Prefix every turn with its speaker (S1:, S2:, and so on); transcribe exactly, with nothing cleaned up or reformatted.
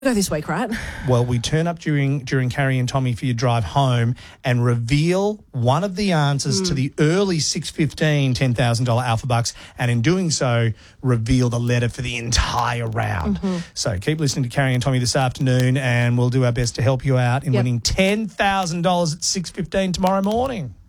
S1: Go this week, right?
S2: Well, we turn up during during Carrie and Tommy for your drive home and reveal one of the answers mm. to the early six fifteen ten thousand dollars Alpha Bucks, and in doing so, reveal the letter for the entire round. Mm-hmm. So keep listening to Carrie and Tommy this afternoon, and we'll do our best to help you out in yep. winning ten thousand dollars at six fifteen tomorrow morning.